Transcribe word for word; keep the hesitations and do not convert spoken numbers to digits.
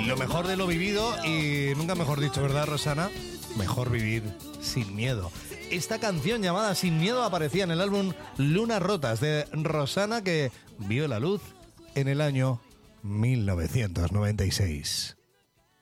Lo mejor de lo vivido y nunca mejor dicho, ¿verdad, Rosana? Mejor vivir sin miedo. Esta canción llamada Sin Miedo aparecía en el álbum Lunas Rotas de Rosana, que vio la luz en el año mil novecientos noventa y seis.